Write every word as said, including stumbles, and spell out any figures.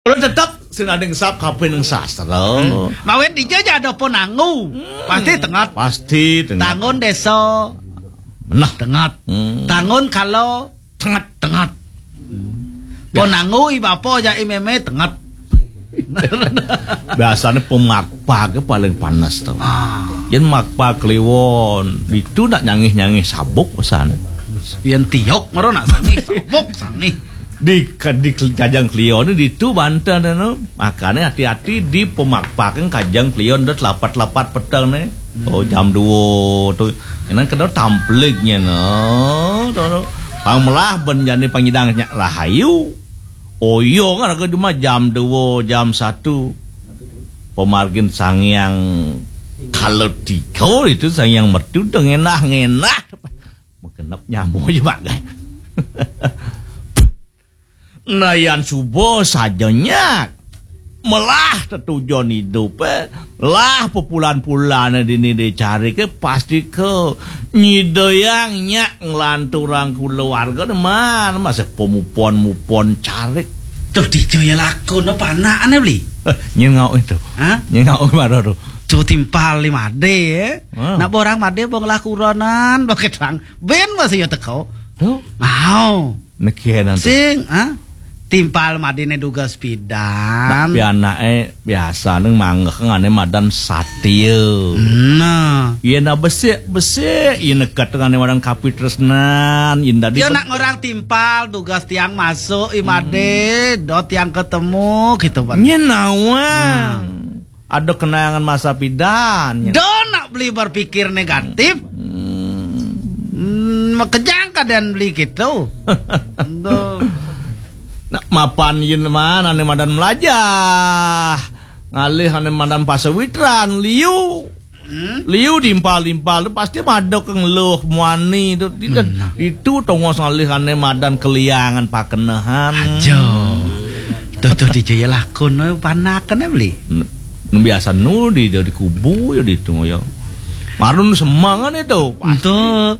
Kalau tetap sinadeng sap kape neng sastra. Hmm. Mawet di jaja ada ponangu. Hmm. Pasti tengat. Pasti tengat. Tangun deso. Nah tengat. Hmm. Tangun kalau tengat tengat. Hmm. Ponangu ibapo ja imeme tengat. Biasanya pemakpa ke paling panas tuh. Ah. Yen makpa kliwon itu nak nyangih-nyangih sabuk pesan. Yen tiok maro nak sangih sabuk sangih. Di di kajang klion itu Banten no. Makanya hati-hati di pemakpakan kajang klion dat lapat-lapat petang nih. Oh jam dua tuh. Ini kena tampliknya no. Tuh. Pangmelah benjani pangidangnya lahayu. Oh iya kan aku cuma jam dua jam satu. Pemargin sangyang kalau tiga itu sangyang merdu ngenah ngenah. Mengenap nyamuk juga guys. Nayan subuh sajanya melah tetujuan hidup lah populan-pulan dini dicari ke pasti ke nyidoyangnya ngelanturang keluarga teman masa pemupon-mupon cari tuh dijoya lakon apa anak aneh beli nyengau itu hah nyengau kemana tuh tuh timpal lima D ya oh. Nak borang made bong lakuronan pakai terang ben masih ya teko tuh mau nekian sing ah timpal madine duga spidan. Tapi anake biasa neng manggeh ngane madan satya. Nah, iya na besik-besik, iya nekat ngane madan kapitresnan, indah di. Dia nak ngorang timpal tugas tiang masuk imade, hmm. dot yang ketemu gitu Pak. Nya nawang. Hmm. Ada kenangan masa pidan. Do nak beli berpikir negatif. Hmm. Hmm, kejang kadan beli gitu. Do. Nak mapan yin man ane madan melajah ngalih ane madan pasawitran liu hmm? Liu dimpal-dimpal pasti madok ngeluh muani itu hmm. Itu tongos ngalih ane madan keliangan pakenahan ajo tuh tuh dijaya lakon panakan ya beli biasa nu di di kubu ya di tunggu ya marun semangan itu tuh